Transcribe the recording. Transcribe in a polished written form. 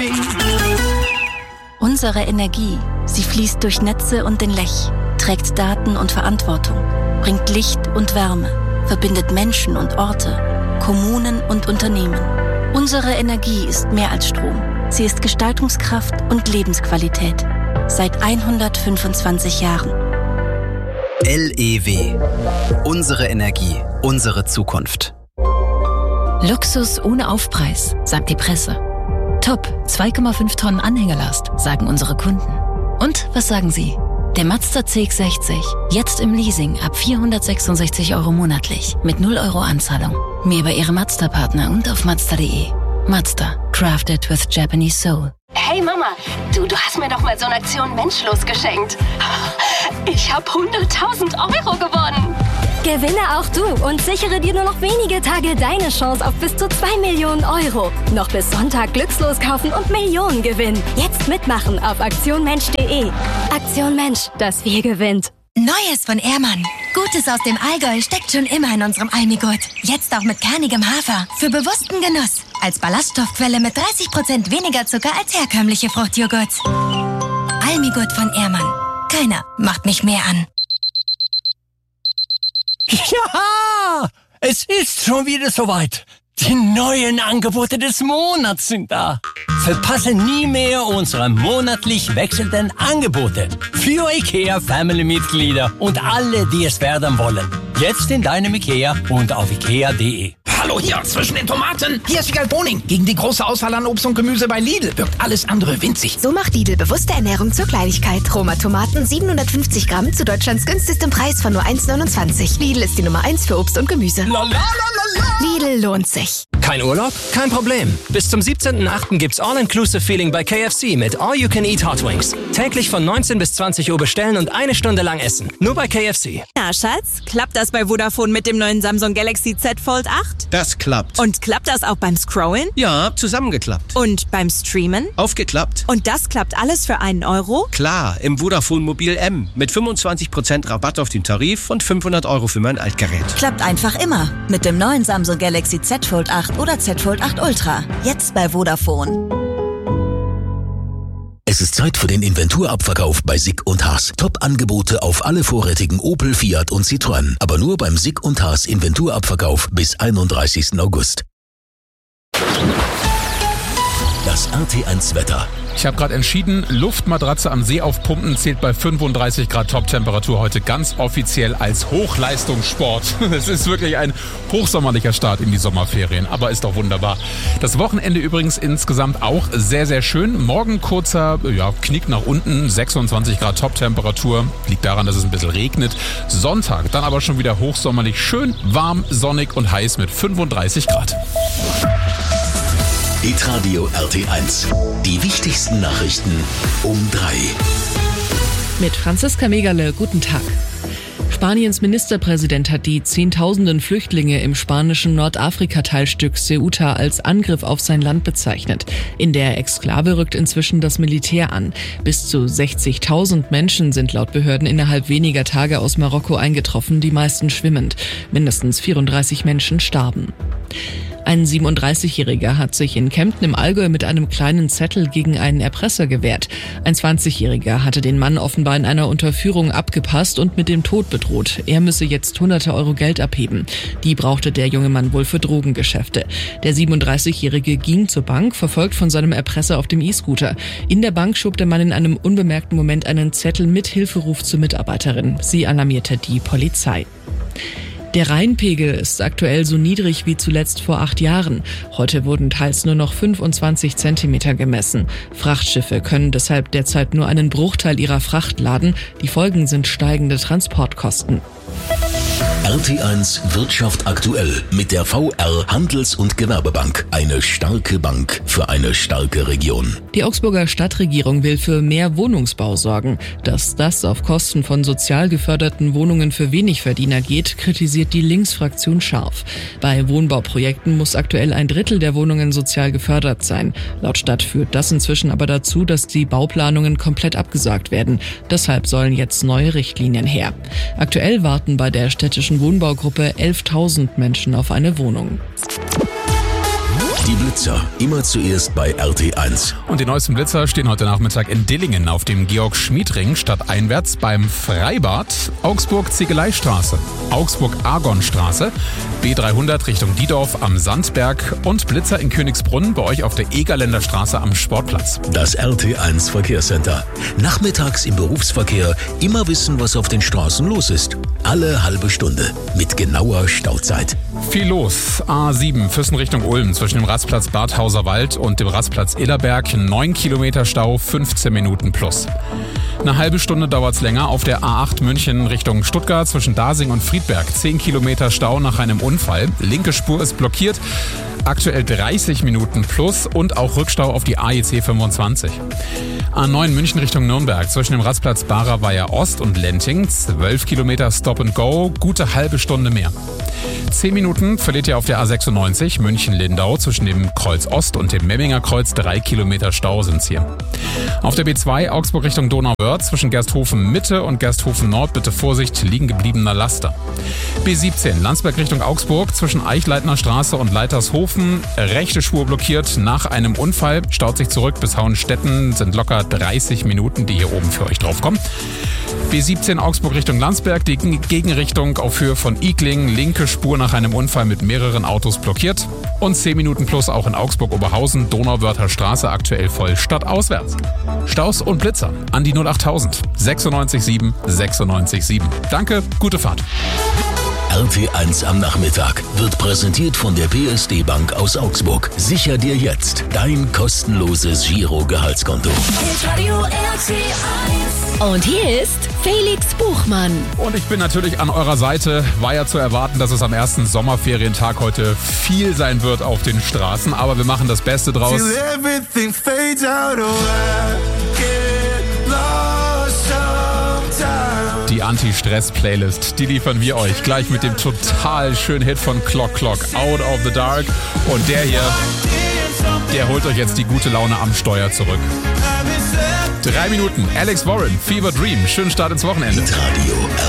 Unsere Energie, sie fließt durch Netze und den Lech, trägt Daten und Verantwortung, bringt Licht und Wärme, verbindet Menschen und Orte, Kommunen und Unternehmen. Unsere Energie ist mehr als Strom. Sie ist Gestaltungskraft und Lebensqualität. Seit 125 Jahren. LEW. Unsere Energie, unsere Zukunft. Luxus ohne Aufpreis, sagt die Presse. Top, 2,5 Tonnen Anhängerlast, sagen unsere Kunden. Und was sagen Sie? Der Mazda CX-60, jetzt im Leasing ab 466 € monatlich, mit 0 € Anzahlung. Mehr bei Ihrem Mazda-Partner und auf Mazda.de. Mazda, crafted with Japanese soul. Hey Mama, du hast mir doch mal so eine Aktion Menschlos geschenkt. Ich habe 100.000 € gewonnen. Gewinne auch du und sichere dir nur noch wenige Tage deine Chance auf bis zu 2 Millionen €. Noch bis Sonntag glückslos kaufen und Millionen gewinnen. Jetzt mitmachen auf aktionmensch.de. Aktion Mensch, das Wir gewinnt. Neues von Ehrmann. Gutes aus dem Allgäu steckt schon immer in unserem Almigurt. Jetzt auch mit kernigem Hafer. Für bewussten Genuss. Als Ballaststoffquelle mit 30% weniger Zucker als herkömmliche Fruchtjoghurt. Almigurt von Ehrmann. Keiner macht mich mehr an. Ja, es ist schon wieder soweit. Die neuen Angebote des Monats sind da. Verpasse nie mehr unsere monatlich wechselnden Angebote für IKEA-Family-Mitglieder und alle, die es werden wollen. Jetzt in deinem IKEA und auf ikea.de. Hallo hier, zwischen den Tomaten. Hier ist Wiegald Boning. Gegen die große Auswahl an Obst und Gemüse bei Lidl wirkt alles andere winzig. So macht Lidl bewusste Ernährung zur Kleinigkeit. Roma Tomaten 750 Gramm zu Deutschlands günstigstem Preis von nur 1,29. Lidl ist die Nummer 1 für Obst und Gemüse. Lidl lohnt sich. Kein Urlaub? Kein Problem. Bis zum 17.08. gibt's All-Inclusive-Feeling bei KFC mit All-You-Can-Eat Hot Wings. Täglich von 19 bis 20 Uhr bestellen und 1 Stunde lang essen. Nur bei KFC. Na, Schatz, klappt das bei Vodafone mit dem neuen Samsung Galaxy Z Fold 8? Das klappt. Und klappt das auch beim Scrollen? Ja, zusammengeklappt. Und beim Streamen? Aufgeklappt. Und das klappt alles für einen Euro? Klar, im Vodafone Mobil M. Mit 25% Rabatt auf den Tarif und 500 € für mein Altgerät. Klappt einfach immer. Mit dem neuen Samsung Galaxy Z Fold 8 oder Z Fold 8 Ultra. Jetzt bei Vodafone. Es ist Zeit für den Inventurabverkauf bei Sick & Haas. Top-Angebote auf alle vorrätigen Opel, Fiat und Citroën. Aber nur beim Sick & Haas Inventurabverkauf bis 31. August. Das RT1 Wetter. Ich habe gerade entschieden, Luftmatratze am See aufpumpen zählt bei 35 Grad Top-Temperatur heute ganz offiziell als Hochleistungssport. Es ist wirklich ein hochsommerlicher Start in die Sommerferien, aber ist doch wunderbar. Das Wochenende übrigens insgesamt auch sehr, sehr schön. Morgen kurzer Knick nach unten, 26 Grad Top-Temperatur. Liegt daran, dass es ein bisschen regnet. Sonntag dann aber schon wieder hochsommerlich, schön warm, sonnig und heiß mit 35 Grad. Hitradio RT1. Die wichtigsten Nachrichten um 3. Mit Franziska Megerle, guten Tag. Spaniens Ministerpräsident hat die Zehntausenden Flüchtlinge im spanischen Nordafrika-Teilstück Ceuta als Angriff auf sein Land bezeichnet. In der Exklave rückt inzwischen das Militär an. Bis zu 60.000 Menschen sind laut Behörden innerhalb weniger Tage aus Marokko eingetroffen, die meisten schwimmend. Mindestens 34 Menschen starben. Ein 37-Jähriger hat sich in Kempten im Allgäu mit einem kleinen Zettel gegen einen Erpresser gewehrt. Ein 20-Jähriger hatte den Mann offenbar in einer Unterführung abgepasst und mit dem Tod bedroht. Er müsse jetzt hunderte Euro Geld abheben. Die brauchte der junge Mann wohl für Drogengeschäfte. Der 37-Jährige ging zur Bank, verfolgt von seinem Erpresser auf dem E-Scooter. In der Bank schob der Mann in einem unbemerkten Moment einen Zettel mit Hilferuf zur Mitarbeiterin. Sie alarmierte die Polizei. Der Rheinpegel ist aktuell so niedrig wie zuletzt vor 8 Jahren. Heute wurden teils nur noch 25 Zentimeter gemessen. Frachtschiffe können deshalb derzeit nur einen Bruchteil ihrer Fracht laden. Die Folgen sind steigende Transportkosten. RT1 Wirtschaft aktuell mit der VR Handels- und Gewerbebank. Eine starke Bank für eine starke Region. Die Augsburger Stadtregierung will für mehr Wohnungsbau sorgen. Dass das auf Kosten von sozial geförderten Wohnungen für Wenigverdiener geht, kritisiert die Linksfraktion scharf. Bei Wohnbauprojekten muss aktuell 1/3 der Wohnungen sozial gefördert sein. Laut Stadt führt das inzwischen aber dazu, dass die Bauplanungen komplett abgesagt werden. Deshalb sollen jetzt neue Richtlinien her. Aktuell warten bei der städtischen Wohnbaugruppe 11.000 Menschen auf eine Wohnung. Die Blitzer, immer zuerst bei RT1. Und die neuesten Blitzer stehen heute Nachmittag in Dillingen auf dem Georg-Schmied-Ring stadteinwärts beim Freibad, Augsburg-Ziegeleistraße, Augsburg-Argonstraße, B300 Richtung Diedorf am Sandberg und Blitzer in Königsbrunn bei euch auf der Egerländer Straße am Sportplatz. Das RT1 Verkehrscenter. Nachmittags im Berufsverkehr immer wissen, was auf den Straßen los ist. Alle halbe Stunde mit genauer Stauzeit. Viel los. A7 Füssen Richtung Ulm zwischen dem Rastplatz Badhauser Wald und dem Rastplatz Illerberg. 9 Kilometer Stau, 15 Minuten plus. Eine halbe Stunde dauert's länger auf der A8 München Richtung Stuttgart zwischen Dasing und Friedberg. 10 Kilometer Stau nach einem Unfall. Linke Spur ist blockiert. Aktuell 30 Minuten plus und auch Rückstau auf die AEC 25. A9 München Richtung Nürnberg zwischen dem Rastplatz Barer Ost und Lenting. 12 Kilometer Stop and Go, gute halbe Stunde mehr. 10 Minuten verliert ihr auf der A96 München-Lindau zwischen dem Kreuz Ost und dem Memminger Kreuz. 3 Kilometer Stau sind's hier. Auf der B2 Augsburg Richtung Donauwörth zwischen Gersthofen Mitte und Gersthofen Nord bitte Vorsicht, liegen gebliebener Laster. B17 Landsberg Richtung Augsburg zwischen Eichleitner Straße und Leitershofen. Rechte Spur blockiert nach einem Unfall. Staut sich zurück bis Hauenstetten, sind locker 30 Minuten, die hier oben für euch draufkommen. B17 Augsburg Richtung Landsberg, die Gegenrichtung auf Höhe von Igling, linke Spur nach einem Unfall mit mehreren Autos blockiert. Und 10 Minuten plus auch in Augsburg-Oberhausen, Donauwörther Straße aktuell voll stadtauswärts. Staus und Blitzer an die 08000 967 967. Danke, gute Fahrt. RT1 am Nachmittag wird präsentiert von der PSD Bank aus Augsburg. Sicher dir jetzt dein kostenloses Giro-Gehaltskonto. Und hier ist Felix Buchmann. Und ich bin natürlich an eurer Seite. War ja zu erwarten, dass es am ersten Sommerferientag heute viel sein wird auf den Straßen. Aber wir machen das Beste draus. Die Anti-Stress-Playlist, die liefern wir euch gleich mit dem total schönen Hit von Clock Clock, Out of the Dark. Und der hier, der holt euch jetzt die gute Laune am Steuer zurück. 3 Minuten, Alex Warren, Fever Dream. Schönen Start ins Wochenende. Radio